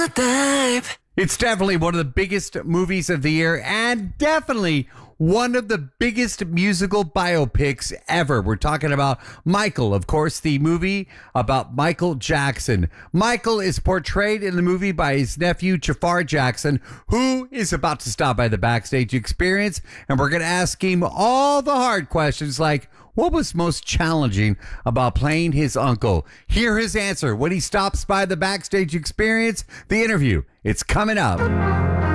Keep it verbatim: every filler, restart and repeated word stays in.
good type. It's definitely one of the biggest movies of the year and definitely one of the biggest musical biopics ever. We're talking about Michael, of course, the movie about Michael Jackson. Michael is portrayed in the movie by his nephew, Jafar Jackson, who is about to stop by the Backstage Experience. And we're going to ask him all the hard questions like, what was most challenging about playing his uncle? Hear his answer when he stops by the Backstage Experience. The interview, it's coming up.